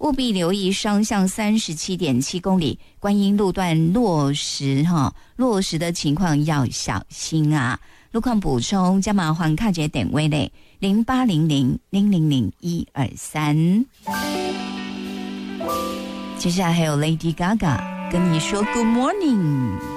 务必留意双向37.7公里观音路段落实的情况要小心啊。路况补充加码黄卡节点位内0800000123。接下来还有 Lady Gaga 跟你说 Good Morning。